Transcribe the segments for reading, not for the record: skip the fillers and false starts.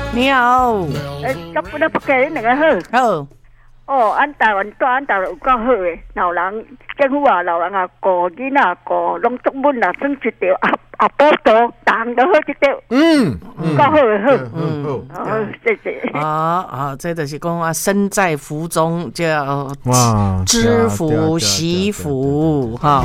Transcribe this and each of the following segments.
你好， 今本来不给你那个好。 好， 俺台湾有够好诶，老人政府啊，老人啊，顾囡仔顾拢作文啊，算一条报道，当都好一条。够好诶好。谢谢。 这就是讲啊，身在福中叫知福惜福哈。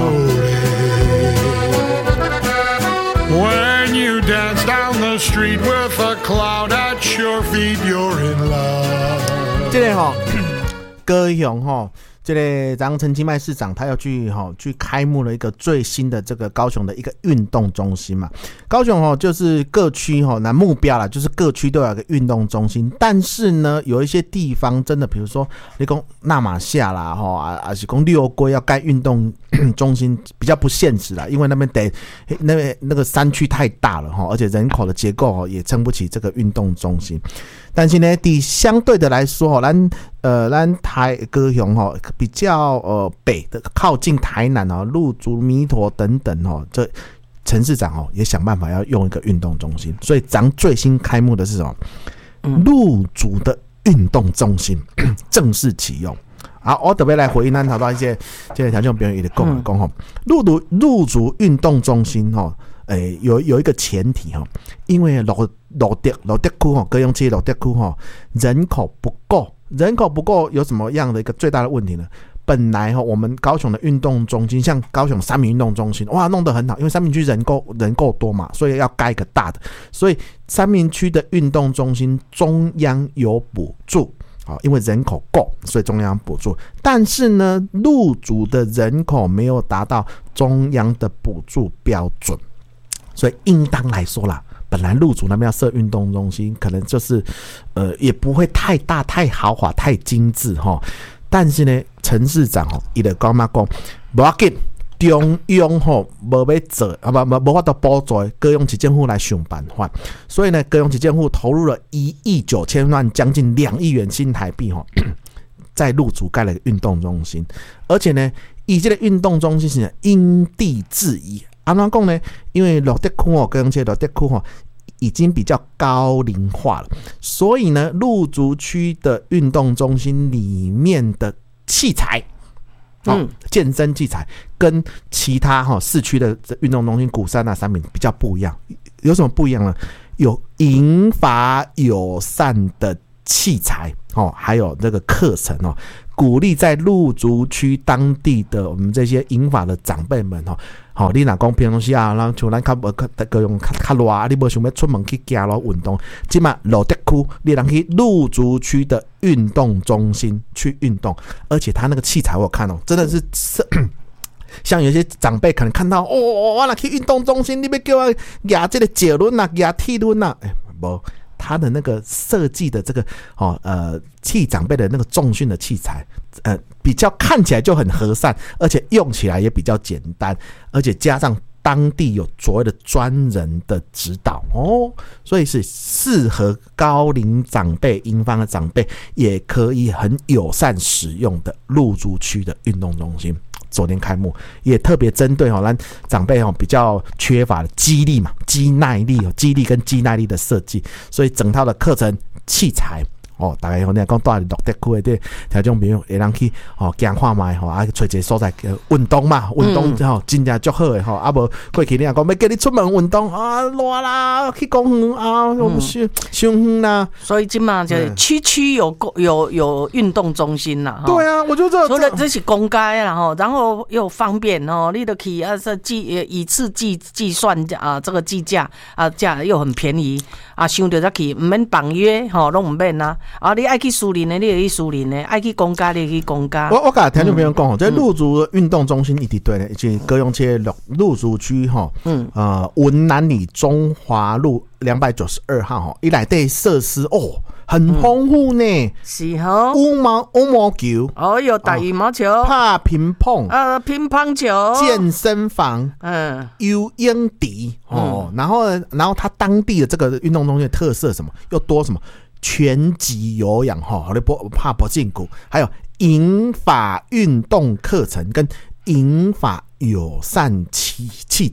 When you dance down the street with a cloud at your feet, you're in love. 这个高雄这个张陈其迈市长他要去开幕了一个最新的这个高雄的一个运动中心嘛。高雄就是各区那目标啦，就是各区都有一个运动中心，但是呢有一些地方真的，比如说你说那马夏啦还是说六龟要盖运动中心比较不现实啦，因为那边得那个山区太大了而且人口的结构也撑不起这个运动中心。但是呢，相对的来说咱台高雄比较北的靠近台南鹿竹弥陀等等这陈市长也想办法要用一个运动中心，所以咱最新开幕的是什么？鹿竹的运动中心正式启用。好，我特别来回应咱头到一些这个条件朋友也讲鹿竹运动中心有一个前提因为罗德区高雄市罗德区人口不够有什么样的一个最大的问题呢？本来我们高雄的运动中心，像高雄三民运动中心，哇，弄得很好，因为三民区人够多嘛，所以要盖一个大的，所以三民区的运动中心中央有补助。因为人口够，所以中央补助。但是呢，鹿竹的人口没有达到中央的补助标准，所以应当来说啦，本来鹿竹那边要设运动中心，可能就是也不会太大、太豪华、太精致但是呢，陈市长他就讲嘛讲，不要紧。中央无要做无法度补助高雄市政府来想办法，所以呢，高雄市政府投入了1亿9千万，将近2亿元新台币在鹿竹盖了一个运动中心，而且呢，这个运动中心是因地制宜。怎么讲呢？因为罗德区高雄市罗德区已经比较高龄化了，所以呢，鹿竹区的运动中心里面的器材。健身器材跟其他市区的运动中心鼓山三民比较不一样，有什么不一样呢？有银发友善的器材还有这个课程鼓励在鹿竹区当地的我们这些银发的长辈们你若讲平常时啊，像咱较用较热，你无想要出门去行路运动，即嘛罗德区你能去鹿竹区的运动中心去运动，而且他那个器材我看真的是像有些长辈可能看到我若去运动中心，你要叫我压这个脚轮啊，压体轮啊，无。他的那个设计的这个替长辈的那个重训的器材，比较看起来就很和善，而且用起来也比较简单，而且加上当地有所谓的专人的指导所以是适合高龄长辈、银发的长辈也可以很友善使用的鹿竹区的运动中心。昨天开幕，也特别针对咱长辈比较缺乏的肌力嘛、肌耐力、肌力跟肌耐力的设计，所以整套的课程器材大概你讲到落德区的条件朋友会让去行看卖找一个所在运动嘛，运动真正足好的无过去你讲要叫你出门运动热啦，去公园伤远啦， 所以今嘛就区区有运动中心啦。 对啊，我觉得除了这是公开啦然后又方便你就可以以次计算这个计价价又很便宜想到再去，唔免绑约拢唔免你爱去私人的，你就去私人的；爱去公家，你就去公家。 我跟听众朋友讲这鹿竹运动中心一直对呢，以及高雄市鹿竹区文南里中华路292号伊内底设施很丰富呢， 是羽毛球有打羽毛球， 拍乒乓， 乒乓球， 健身房，游泳池然后它当地的这个运动中心的特色什么又多什么？拳击有氧你怕搏胫骨，还有银发运动课程跟银发友善器材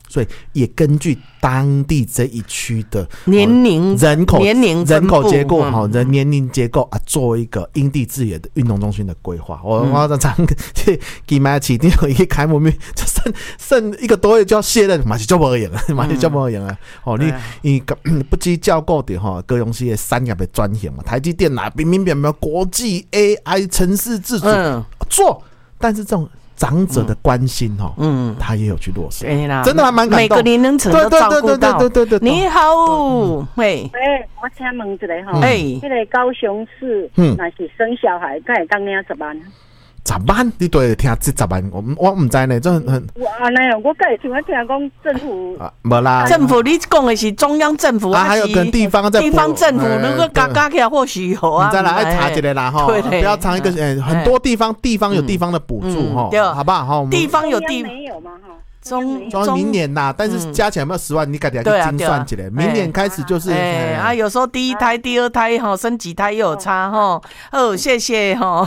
所以也根据当地这一区的年龄人口结构年龄结构啊，做一个因地制宜的运动中心的规划。我常去给买起定一开幕面就剩1个多月就要卸任，嘛是就无用了，嘛是就无用了。你不计较过的高雄市的产业的转型嘛，台积电啦，明明有国际 AI 城市自主做，但是这种长者的关心他也有去落实，真的还蛮感动， 每个年龄层都照顾到。 对， 你好，嘿， 我请问一下迄个高雄市，若是生小孩，敢会当领10万 ？10万，你对听这10万，我唔知呢，这很。 我敢会听讲政府没啦， 政府你讲的是中央政府还有跟地方在地方政府，如果加起来或许有啊。 再来爱查一下啦哈，不要查一个很多地方有地方的补助哈，好不好？ 地方有地没有吗？哈。 中明年呐，但是加起来有没有10万？你自己要去精算起来。明年开始就是有时候第一胎、第二胎生几胎又有差哈。谢谢哈。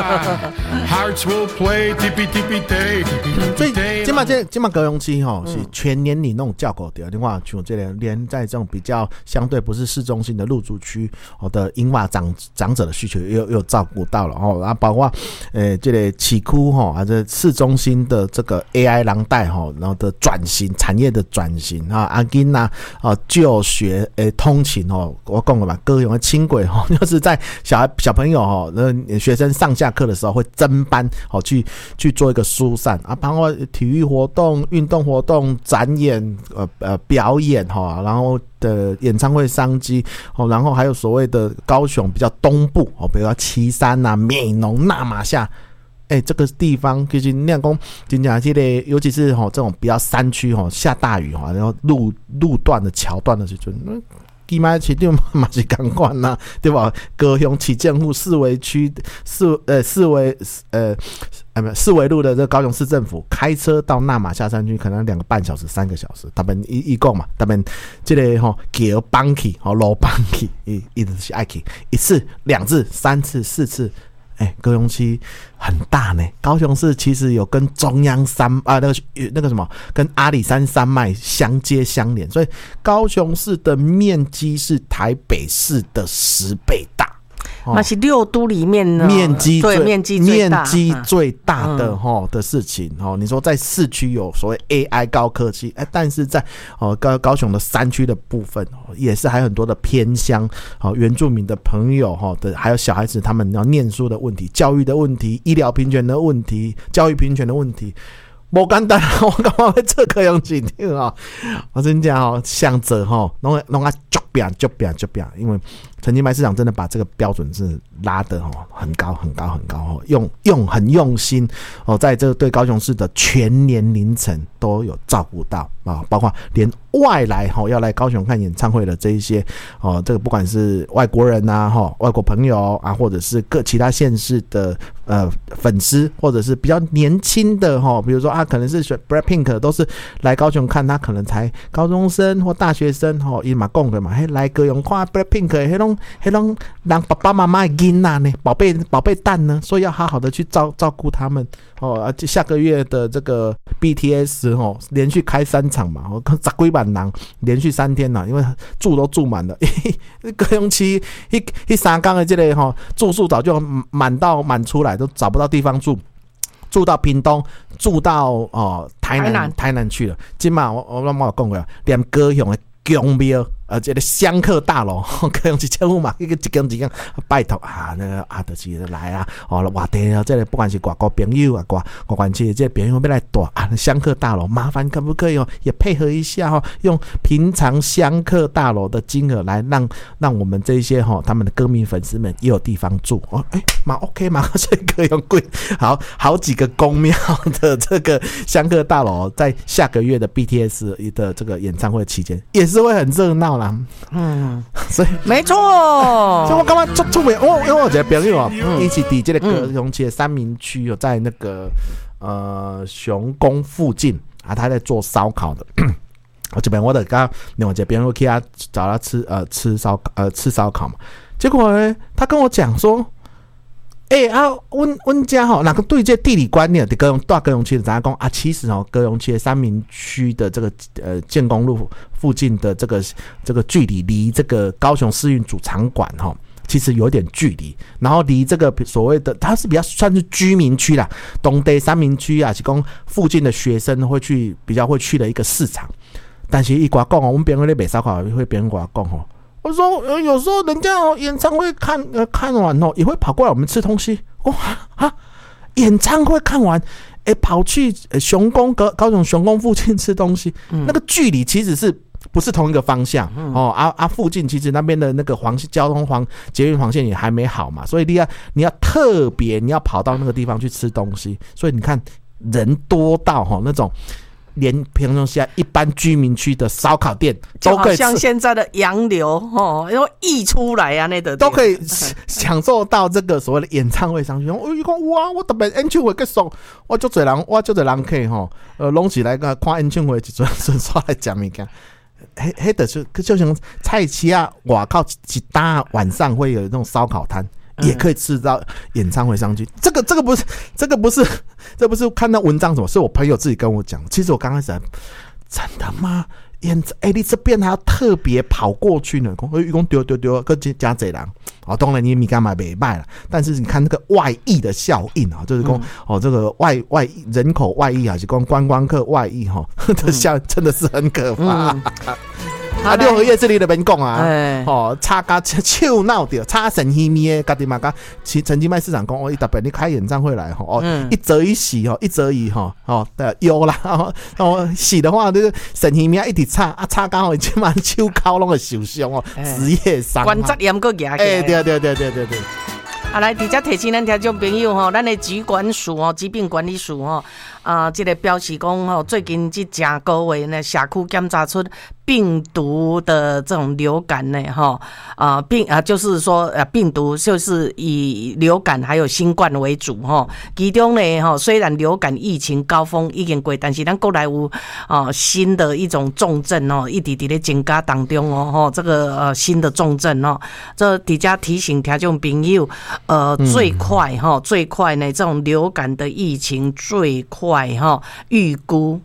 所以今嘛高雄市是全年龄那种照顾的。另外像这个连在这种比较相对不是市中心的路主区的银发长者的需求又照顾到了然后包括这个市区这市中心的这个 AI 廊带然后的转型，产业的转型啊，就学通勤我讲了嘛，高雄的轻轨就是在小朋友学生上下课的时候会增班去做一个疏散啊，包括体育活动、运动活动、展演表演然后的演唱会商机然后还有所谓的高雄比较东部比如说旗山啊、美浓、那玛夏。这个地方其实你讲真正这个，尤其是这种比较山区下大雨然后路段的桥段的时阵，基本上市场嘛是同款啦，对吧？高雄市政府四维区四维路的这个高雄市政府开车到那玛夏山区可能2个半小时、3个小时，他们一共嘛，他们这个桥绑起路绑起，一直是爱去1次、2次、3次、4次。高雄市很大呢，高雄市其实有跟中央山那个什么，跟阿里山山脉相接相连，所以高雄市的面积是台北市的10倍大。 那是6都里面呢面积最大的的事情你说在市区有所谓 AI 高科技但是在高雄的山区的部分也是还有很多的偏乡原住民的朋友的，还有小孩子他们要念书的问题、教育的问题、医疗平权的问题、教育平权的问题。不简单，我感觉会做高雄市场我真讲想着弄啊足扁，因为陈其迈市长真的把这个标准是拉得很高很用心在这个对高雄市的全年龄层都有照顾到包括连外来要来高雄看演唱会的这一些这个不管是外国人外国朋友或者是各其他县市的粉丝，或者是比较年轻的比如说可能是 Blackpink 都是来高雄看，他可能才高中生或大学生伊嘛讲的嘛，来高雄看 Blackpink 迄种让爸爸妈妈的囡仔呢，宝贝蛋呢，所以要好好的去照顾他们下个月的这个 BTS 连续开3场嘛10几万人连续3天因为住都住满了高雄市迄3天的这个住宿早就满出来，都找不到地方住到屏东，住到台南去了。今嘛我讲过，连高雄的宫庙这个香客大楼，高雄市政府嘛，一间拜托那个就是来啊，外地这个不管是外国朋友外关系这朋友要来住香客大楼，麻烦可不可以也配合一下用平常香客大楼的金额来让我们这些他们的歌迷粉丝们也有地方住嘛 OK 嘛，所以高雄贵好几个宫庙的这个香客大楼，在下个月的 BTS 的这个演唱会期间也是会很热闹啦。所以没错， 所以我刚刚因为我觉得朋友一起抵这个高雄市的三民区在那个雄宫附近他在做烧烤的。我这边我的刚另外一个朋友去找他吃烧烤嘛，结果呢他跟我讲说阮家吼，那个对这地理观念，高雄区的咱讲啊，其实高雄区的三民区的这个建工路附近的这个距离，离这个高雄市运主场馆吼，其实有点距离，然后离这个所谓的它是比较算是居民区啦，东地三民区啊，是讲附近的学生比较会去的一个市场。但是一寡讲我们别人咧卖烧烤会别人跟我讲我说有时候人家演唱会看完也会跑过来我们吃东西。演唱会看完跑去高雄雄宫附近吃东西，那个距离其实是不是同一个方向附近其实那边的那个交通捷运黄线也还没好嘛，所以你要特别你要跑到那个地方去吃东西，所以你看人多到那种。连平常下一般居民区的烧烤店都可以吃， 就好像现在的洋流要溢出来啊，那个都可以享受到这个所谓的演唱会上去。伊讲哇，我特别演唱会结束，我足侪人客拢是来看演唱会，顺刷来食物件。就像菜市啊，外口一大晚上会有那种烧烤摊。也可以吃到演唱会上去，这不是看到文章什么，是我朋友自己跟我讲。其实我刚开始真的吗？你这边还要特别跑过去呢？讲丢，跟加侪人当然你米干嘛没卖了，但是你看那个外溢的效应就是讲这个外人口外溢还是讲观光客外溢这效真的是很可怕。六合夜市里的边讲差甲笑闹掉，差神秘咪的，家己嘛甲陈其迈市长讲，特别你开演唱会来一则一喜一则一有啦喜的话，这个神秘咪一直差甲即满手口拢会受伤职业伤关节炎个牙对。 来，伫遮提醒咱听众朋友咱的疾管署疾病管理署这个表示讲最近这正个月呢，社区检查出病毒的这种流感呢就是说病毒就是以流感还有新冠为主其中呢虽然流感疫情高峰已经过，但是咱国内有新的一种重症一直在增加当中这个新的重症这底下提醒听众朋友最快呢这种流感的疫情最快预估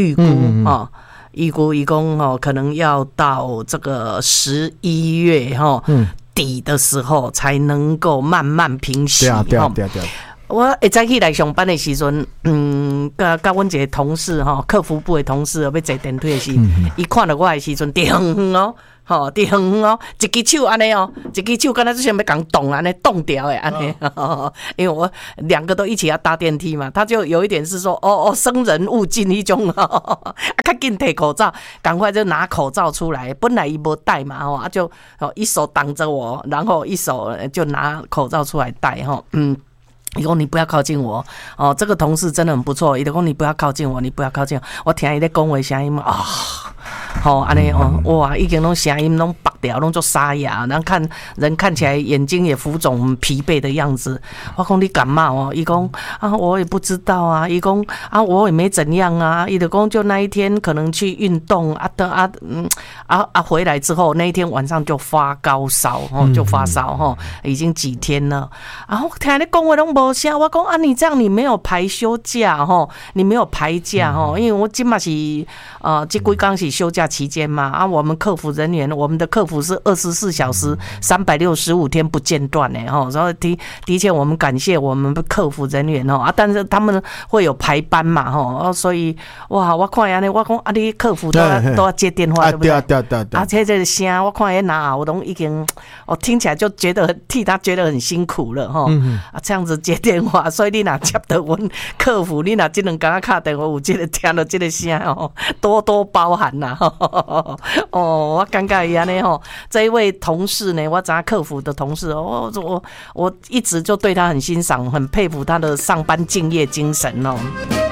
一共可能要到这个11月底的时候才能够慢慢平息。对。我早起来上班的时阵，甲阮一个同事客服部的同事要坐电梯的时，伊看到我的时阵，停一只手安尼一只手敢若就像要讲动安尼动掉的安尼，因为我两个都一起要搭电梯嘛，他就有一点是说生人勿近一种赶紧摕口罩，赶快就拿口罩出来，本来伊无戴嘛就一手挡着我，然后一手就拿口罩出来戴伊讲你不要靠近我这个同事真的很不错，伊就讲你不要靠近我，我听伊在讲话声音安尼哇，已经拢声音拢拔掉，拢做沙哑，然后人看起来眼睛也浮肿、很疲惫的样子。我讲你感冒伊讲我也不知道啊，伊讲我也没怎样啊，伊就讲就那一天可能去运动回来之后那一天晚上就发高烧就发烧已经几天了。然后听你讲话拢无声，我讲你这样你没有排休假你没有排假因为我今嘛是这几天是休假期间嘛我们客服人员，我们的客服是24小时365天不间断所以的确我们感谢我们的客服人员但是他们会有排班嘛所以哇，我看安尼，我讲你客服都要接电话，对不对？对。这个声我看那我都已经听起来就觉得替他觉得很辛苦了这样子接电话，所以你若接到阮客服，你若这两天打电话有这个听到这个声多多包涵啦我感觉伊安尼这一位同事呢，我知道客服的同事我一直就对他很欣赏，很佩服他的上班敬业精神